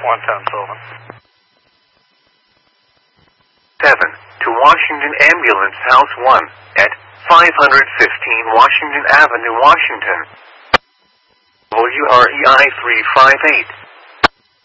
110 7. Sylvan. To Washington Ambulance House 1 at 515 Washington Avenue, Washington. WREI 358.